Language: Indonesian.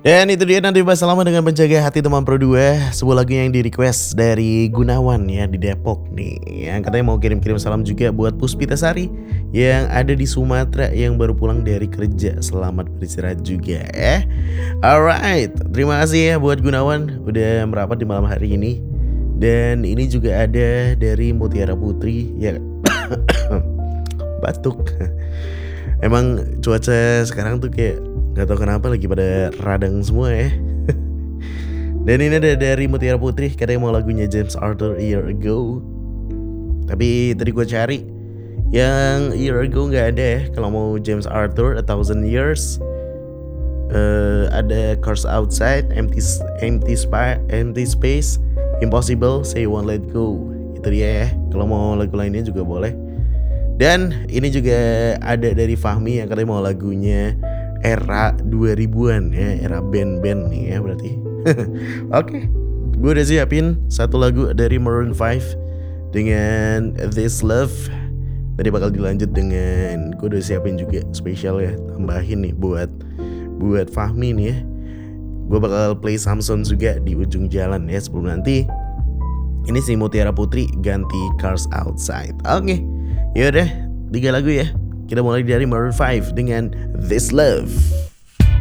Dan itu dia nanti bahas selama dengan penjaga hati teman Pro 2. Sebuah lagu yang di request dari Gunawan ya di Depok nih. Yang katanya mau kirim-kirim salam juga buat Puspitasari yang ada di Sumatera yang baru pulang dari kerja. Selamat beristirahat juga ya. Alright, terima kasih ya buat Gunawan udah merapat di malam hari ini. Dan ini juga ada dari Mutiara Putri ya. Batuk. Emang cuaca sekarang tuh kayak gak tau kenapa lagi pada radang semua ya. Dan ini ada dari Mutiara Putri, katanya mau lagunya James Arthur A Year Ago. Tapi tadi gue cari yang A Year Ago gak ada ya. Kalau mau James Arthur A Thousand Years, ada Cars Outside, Empty Space, Impossible, Say You Won't Let Go. Itu dia ya. Kalau mau lagu lainnya juga boleh. Dan ini juga ada dari Fahmi yang katanya mau lagunya era 2000-an ya, era band-band nih ya berarti. Oke, gue udah siapin satu lagu dari Maroon 5 dengan This Love. Tadi bakal dilanjut dengan, gue udah siapin juga spesial ya, tambahin nih buat Fahmi nih ya. Gue bakal play Samson juga di ujung jalan ya sebelum nanti. Ini si Mutiara Putri ganti Cars Outside. Oke, yaudah 3 lagu ya. Kita mulai dari Maroon 5 dengan This Love.